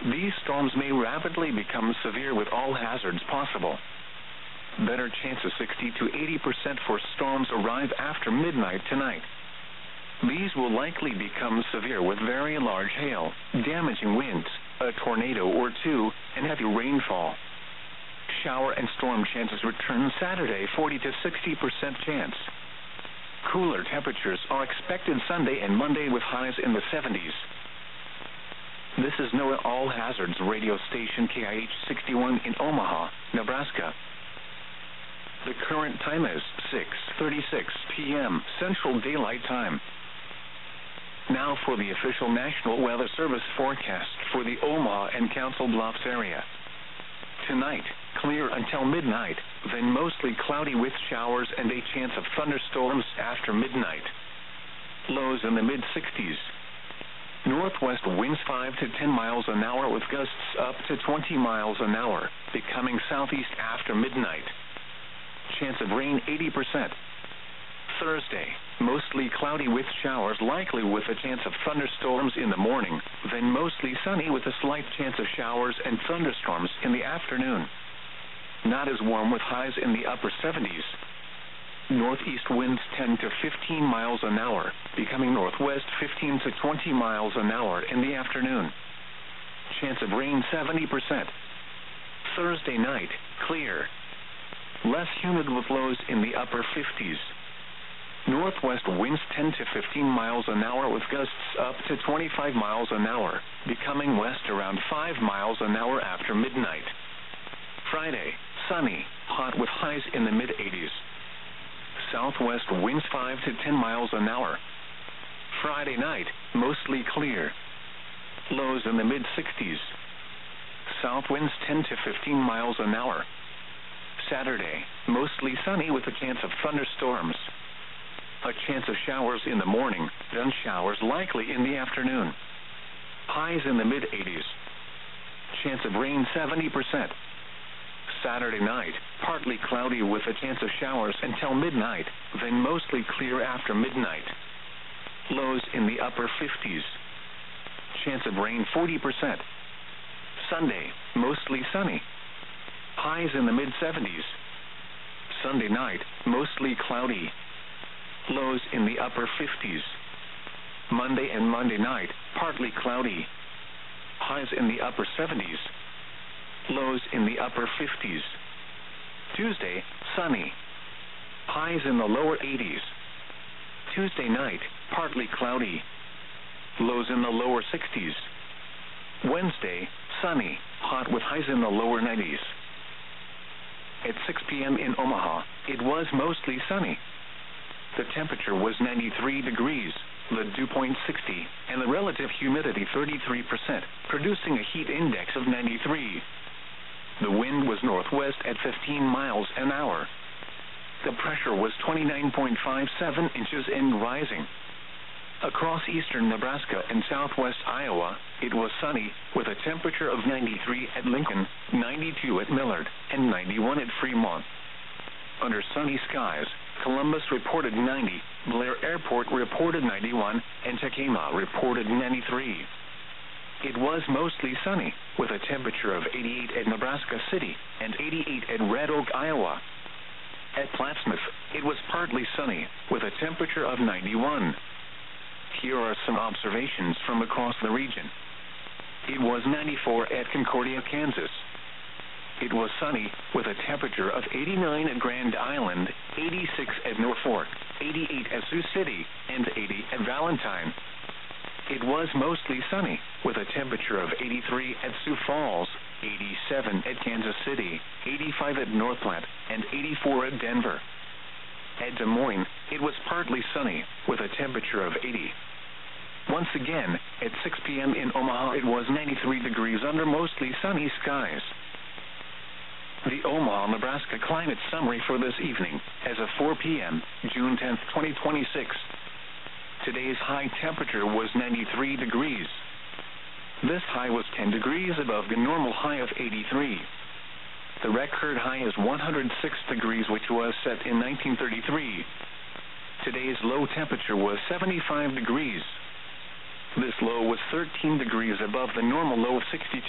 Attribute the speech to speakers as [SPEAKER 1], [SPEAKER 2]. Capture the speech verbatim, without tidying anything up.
[SPEAKER 1] These storms may rapidly become severe with all hazards possible. Better chances sixty to eighty percent for storms arrive after midnight tonight. These will likely become severe with very large hail, damaging winds, a tornado or two, and heavy rainfall. Shower and storm chances return Saturday, forty to sixty percent chance. Cooler temperatures are expected Sunday and Monday with highs in the seventies. This is NOAA All Hazards radio station K I H sixty-one in Omaha, Nebraska. The current time is six thirty-six p m Central Daylight Time. Now for the official National Weather Service forecast for the Omaha and Council Bluffs area. Tonight, clear until midnight, then mostly cloudy with showers and a chance of thunderstorms after midnight. Lows in the mid sixties. Northwest winds five to ten miles an hour with gusts up to twenty miles an hour, becoming southeast after midnight. Chance of rain eighty percent. Thursday, mostly cloudy with showers likely with a chance of thunderstorms in the morning, then mostly sunny with a slight chance of showers and thunderstorms in the afternoon. Not as warm with highs in the upper seventies. Northeast winds ten to fifteen miles an hour, becoming northwest fifteen to twenty miles an hour in the afternoon. Chance of rain seventy percent. Thursday night, clear. Less humid with lows in the upper fifties. Northwest winds ten to fifteen miles an hour with gusts up to twenty-five miles an hour, becoming west around five miles an hour after midnight. Friday, sunny, hot with highs in the mid eighties. Southwest winds five to ten miles an hour. Friday night, mostly clear. Lows in the mid sixties. South winds ten to fifteen miles an hour. Saturday, mostly sunny with a chance of thunderstorms. A chance of showers in the morning, then showers likely in the afternoon. Highs in the mid eighties. Chance of rain seventy percent. Saturday night, partly cloudy with a chance of showers until midnight, then mostly clear after midnight. Lows in the upper fifties. Chance of rain forty percent. Sunday, mostly sunny. Highs in the mid seventies. Sunday night, mostly cloudy. Lows in the upper fifties. Monday and Monday night, partly cloudy. Highs in the upper seventies. Lows in the upper fifties. Tuesday, sunny. Highs in the lower eighties. Tuesday night, partly cloudy. Lows in the lower sixties. Wednesday, sunny, hot with highs in the lower nineties. At six p m in Omaha, it was mostly sunny. The temperature was ninety-three degrees, the dew point sixty, and the relative humidity thirty-three percent, producing a heat index of ninety-three. The wind was northwest at fifteen miles an hour. The pressure was twenty-nine point five seven inches and rising. Across eastern Nebraska and southwest Iowa, it was sunny, with a temperature of ninety-three at Lincoln, ninety-two at Millard, and ninety-one at Fremont. Under sunny skies, Columbus reported ninety, Blair Airport reported ninety-one, and Tacoma reported ninety-three. It was mostly sunny, with a temperature of eighty-eight at Nebraska City and eighty-eight at Red Oak, Iowa. At Plattsmouth, it was partly sunny, with a temperature of ninety-one. Here are some observations from across the region. It was ninety-four at Concordia, Kansas. It was sunny, with a temperature of eighty-nine at Grand Island, eighty-six at Norfolk, eighty-eight at Sioux City, and eighty at Valentine. It was mostly sunny, with a temperature of eighty-three at Sioux Falls, eighty-seven at Kansas City, eighty-five at North Platte, and eighty-four at Denver. At Des Moines, it was partly sunny, with a temperature of eighty. Once again, at six p m in Omaha, it was ninety-three degrees under mostly sunny skies. The Omaha, Nebraska climate summary for this evening, as of four p m, June tenth, twenty twenty-six. Today's high temperature was ninety-three degrees. This high was ten degrees above the normal high of eighty-three. The record high is one hundred six degrees, which was set in nineteen thirty-three. Today's low temperature was seventy-five degrees. This low was thirteen degrees above the normal low of sixty-two.